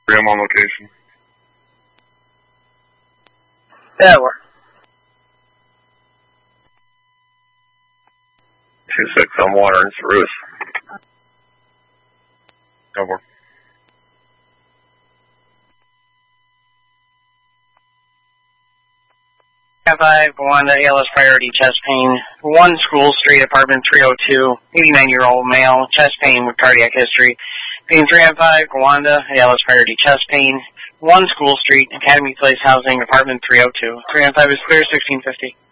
I'm on location. Yeah, we're 2-6 on water in Cyrus. Over. F5, Wanda, ALS priority, chest pain. 1 School Street, apartment 302, 89-year-old male, chest pain with cardiac history. Pain 305, Wanda, ALS priority, chest pain. 1 School Street, Academy Place housing, apartment 302. 305 is clear, 1650.